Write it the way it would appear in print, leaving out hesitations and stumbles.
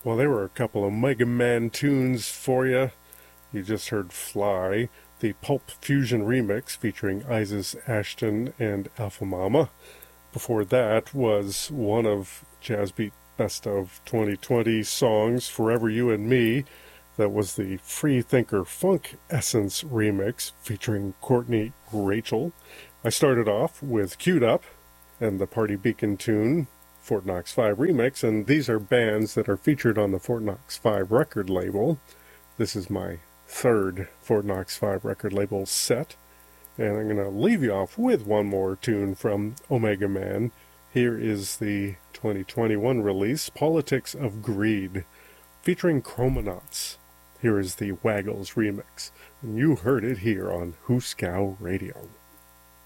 Well, there were a couple of Mega Man tunes for you. You just heard Fly, the Pulp Fusion remix featuring Isis Ashton and Alpha Mama. Before that was one of Jazzbeat Best of 2020 songs, Forever You and Me. That was the Free Thinker Funk Essence remix featuring Courtney Rachel. I started off with Queued Up and the Party Beacon tune, Fort Knox 5 remix, and these are bands that are featured on the Fort Knox 5 record label. This is my third Fort Knox 5 record label set, and I'm going to leave you off with one more tune from Omega Man. Here is the 2021 release, Politics of Greed, featuring Chromonauts. Here is the Waggles remix, and you heard it here on Hooskow Radio.